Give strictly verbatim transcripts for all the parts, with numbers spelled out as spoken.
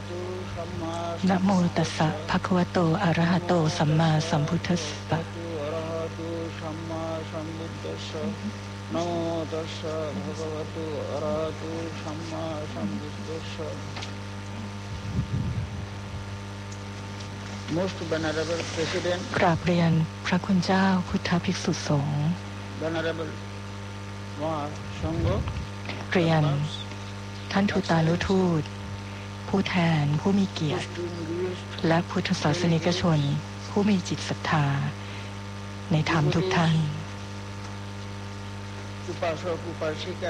นะโมตัสสะภะคะวะโตอะระหะโตสัมมาสัมพุทธัสสะนะโมตัสสะภะคะวะโตอะระหะโตสัมมาสัมพุทธัสสะ Most venerable President กราบเรียนพระคุณเจ้าพุทธภิกษุสงฆ์ Venerable Mahasangha เรียนท่านทูตานุทูตผู้แทนผู้มีเกียรติและพุทธศาสนิกชนผู้มีจิตศรัทธาในธรรมทุกท่าน Upasaka Upasika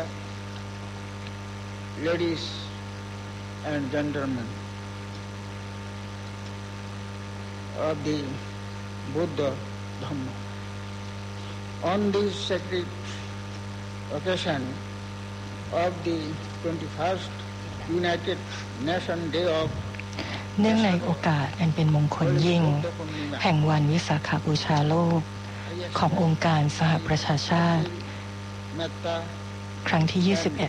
Ladies and gentlemen of the Buddha Dhamma. On this sacred occasion of the twenty-first United Nations Day of เนื่องในโอกาสอันเป็นมงคลยิ่งแห่งวันวิสาขบูชาโลกขององค์การสหประชาชาติครั้งที่ยี่สิบเอ็ด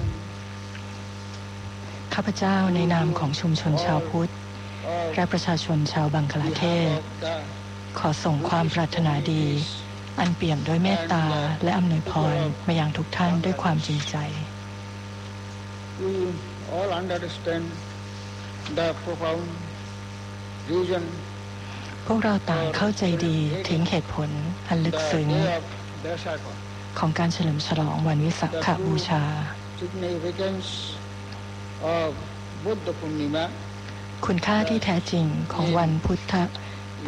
ข้าพเจ้าในนามของชุมชนชาวพุทธและประชาชนชาวบังคลาเทศขอส่งความปรารถนาดีอันเปี่ยมด้วยเมตตาและอำนวยพรมายังทุกท่านด้วยความจริงใจ We all understand the profound reason พวกเราต่างเข้าใจดีถึงเหตุผลอันลึกซึ้งของการเฉลิมฉลองวันวิสาขบูชา significance of Buddha Purnima คุณค่าที่แท้จริงของวันพุทธ